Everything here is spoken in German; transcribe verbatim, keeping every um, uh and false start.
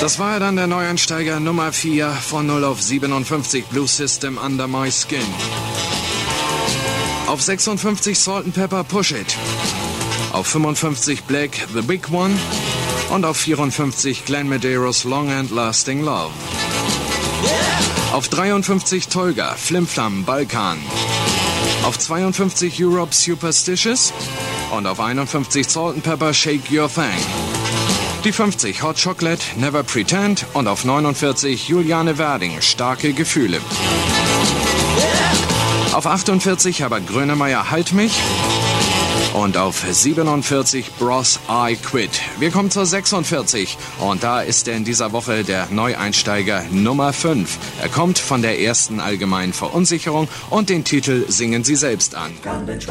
Das war dann der Neueinsteiger Nummer vier von null auf siebenundfünfzig, Blue System, Under My Skin. Auf sechsundfünfzig Salt and Pepper, Push It. Auf fünfundfünfzig Black, The Big One. Und auf vierundfünfzig Glenn Medeiros, Long and Lasting Love. Auf dreiundfünfzig Tolga, Flimflam, Balkan. Auf zweiundfünfzig Europe, Superstitious. Und auf einundfünfzig Salt and Pepper, Shake Your Thing. Die fünfzig Hot Chocolate, Never Pretend. Und auf neunundvierzig Juliane Werding, Starke Gefühle. Auf achtundvierzig Herbert Grönemeyer, Halt mich. Und auf siebenundvierzig Bros, I Quit. Wir kommen zur sechsundvierzig. Und da ist er in dieser Woche der Neueinsteiger Nummer fünf. Er kommt von der ersten allgemeinen Verunsicherung und den Titel singen Sie selbst an.